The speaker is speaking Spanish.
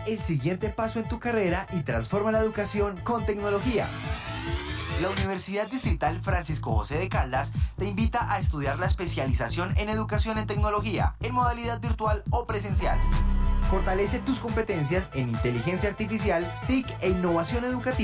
el siguiente paso en tu carrera y transforma la educación con tecnología. La Universidad Distrital Francisco José de Caldas te invita a estudiar la especialización en educación en tecnología, en modalidad virtual o presencial. Fortalece tus competencias en inteligencia artificial, TIC e innovación educativa.